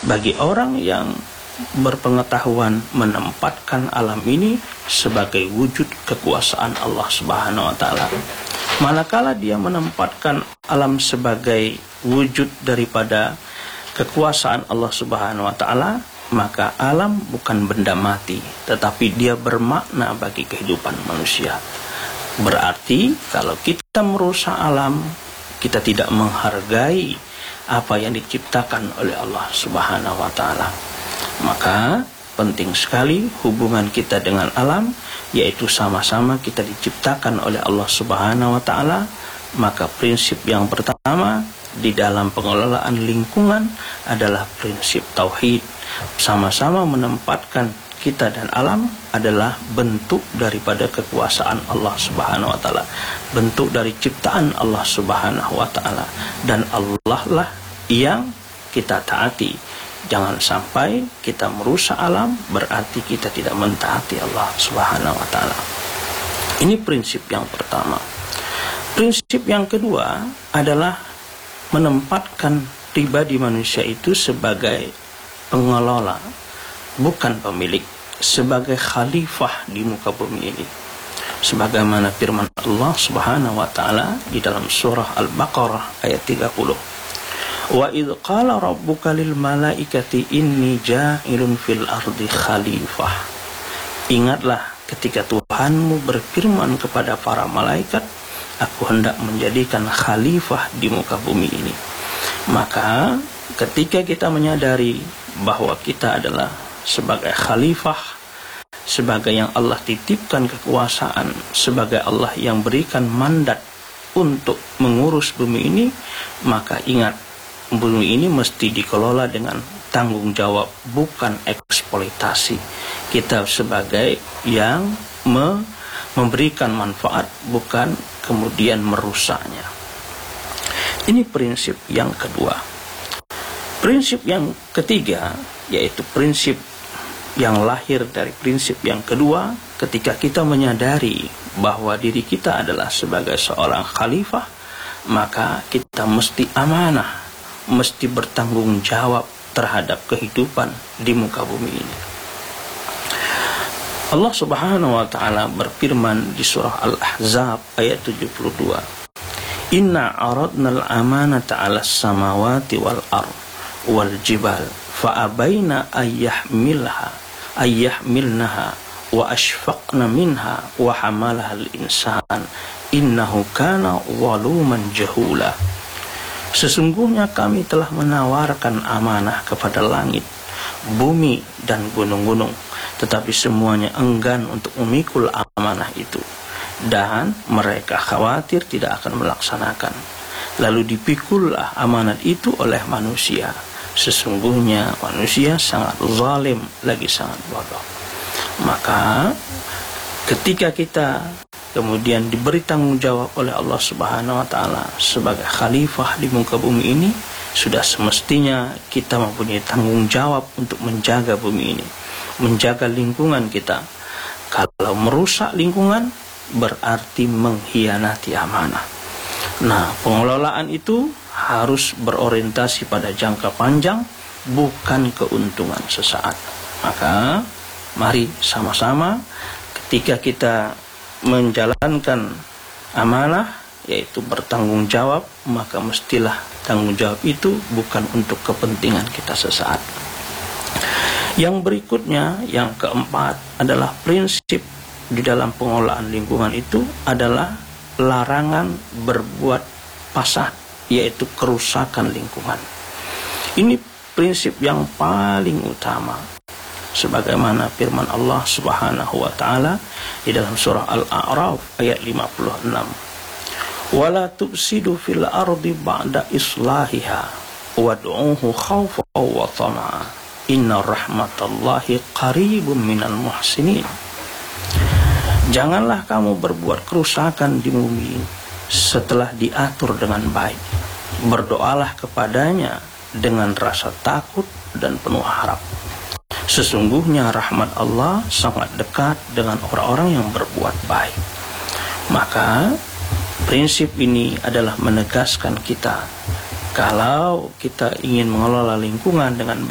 bagi orang yang berpengetahuan menempatkan alam ini sebagai wujud kekuasaan Allah Subhanahu wa taala. Manakala dia menempatkan alam sebagai wujud daripada kekuasaan Allah Subhanahu wa taala, maka alam bukan benda mati, tetapi dia bermakna bagi kehidupan manusia. Berarti kalau kita merusak alam, kita tidak menghargai apa yang diciptakan oleh Allah Subhanahu wa taala. Maka penting sekali hubungan kita dengan alam, yaitu sama-sama kita diciptakan oleh Allah Subhanahu wa taala. Maka prinsip yang pertama di dalam pengelolaan lingkungan adalah prinsip tauhid. Sama-sama menempatkan kita dan alam adalah bentuk daripada kekuasaan Allah Subhanahu wa taala, bentuk dari ciptaan Allah Subhanahu wa taala, dan Allah lah yang kita taati. Jangan sampai kita merusak alam, berarti kita tidak mentaati Allah Subhanahu wa taala. Ini prinsip yang pertama. Prinsip yang kedua adalah menempatkan pribadi manusia itu sebagai pengelola, bukan pemilik, sebagai khalifah di muka bumi ini. Sebagaimana firman Allah Subhanahu wa taala di dalam surah Al-Baqarah ayat 30. Wa idh qala rabbuka lil malaikati inni ja'ilun fil ardi khalifah. Ingatlah ketika Tuhanmu berfirman kepada para malaikat, aku hendak menjadikan khalifah di muka bumi ini. Maka ketika kita menyadari bahwa kita adalah sebagai khalifah, sebagai yang Allah titipkan kekuasaan, sebagai Allah yang berikan mandat untuk mengurus bumi ini, maka ingat, bumi ini mesti dikelola dengan tanggung jawab, bukan eksploitasi. Kita sebagai yang memberikan manfaat, bukan kemudian merusaknya. Ini prinsip yang kedua. Prinsip yang ketiga, yaitu prinsip yang lahir dari prinsip yang kedua, ketika kita menyadari bahwa diri kita adalah sebagai seorang khalifah, maka kita mesti amanah, mesti bertanggung jawab terhadap kehidupan di muka bumi ini. Allah Subhanahu wa taala berfirman di surah Al-Ahzab ayat 72. Inna aradnal amanata 'alas samawati wal ard wal jibal fa abaina ayyahmilnaha wa ashfaqna minha wa hamalaha al-insan innahu kana zaluman jahula. Sesungguhnya kami telah menawarkan amanah kepada langit, bumi, dan gunung-gunung, tetapi semuanya enggan untuk memikul amanah itu, dan mereka khawatir tidak akan melaksanakan. Lalu dipikullah amanat itu oleh manusia. Sesungguhnya manusia sangat zalim, lagi sangat bodoh. Maka ketika kita kemudian diberi tanggung jawab oleh Allah Subhanahu wa taala sebagai khalifah di muka bumi ini, sudah semestinya kita mempunyai tanggung jawab untuk menjaga bumi ini, menjaga lingkungan kita. Kalau merusak lingkungan berarti mengkhianati amanah. Nah, pengelolaan itu harus berorientasi pada jangka panjang, bukan keuntungan sesaat. Maka mari sama-sama ketika kita menjalankan amanah, yaitu bertanggung jawab, maka mestilah tanggung jawab itu bukan untuk kepentingan kita sesaat. Yang berikutnya, yang keempat, adalah prinsip di dalam pengelolaan lingkungan itu adalah larangan berbuat fasad, yaitu kerusakan lingkungan. Ini prinsip yang paling utama, sebagaimana firman Allah Subhanahu wa taala di dalam surah Al-A'raf ayat 56. Wala tufsidu fil ardi ba'da islahiha wad'uhu khawfan wa tama'a inna rahmatallahi qaribun minal muhsinin. Janganlah kamu berbuat kerusakan di bumi setelah diatur dengan baik. Berdoalah kepadanya dengan rasa takut dan penuh harap. Sesungguhnya rahmat Allah sangat dekat dengan orang-orang yang berbuat baik. Maka prinsip ini adalah menegaskan kita, kalau kita ingin mengelola lingkungan dengan